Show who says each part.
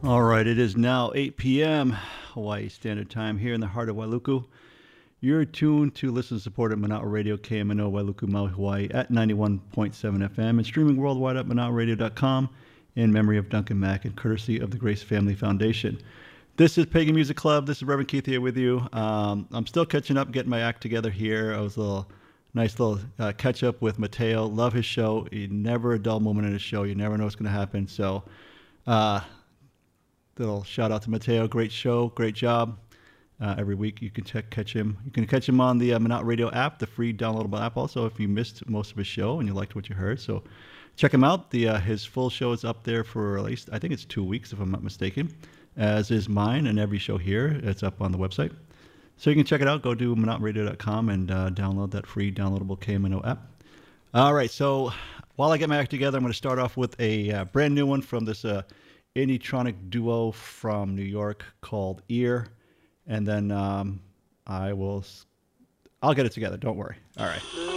Speaker 1: All right, it is now 8 p.m. Hawaii Standard Time here in the heart of Wailuku. You're tuned to listen support at Mana'a Radio, KMNO, Wailuku, Maui, Hawaii at 91.7 FM and streaming worldwide at mana'aradio.com in memory of Duncan Mack and courtesy of the Grace Family Foundation. This is Pagan Music Club. This is Reverend Keith here with you. I'm still catching up, getting my act together here. I was a nice little catch up with Mateo. Love his show. Never a dull moment in his show. You never know what's going to happen. So, little shout out to Mateo. Great show. Great job. Every week you can catch him. You can catch him on the Mana'a Radio app, the free downloadable app. Also, if you missed most of his show and you liked what you heard, so check him out. His full show is up there for at least, I think it's 2 weeks if I'm not mistaken, as is mine and every show here. It's up on the website. So you can check it out. Go to mana'aradio.com and download that free downloadable KMNO app. All right, so while I get my act together, I'm going to start off with a brand new one from this indie-tronic duo from New York called Ear. And then I'll get it together. Don't worry. All right.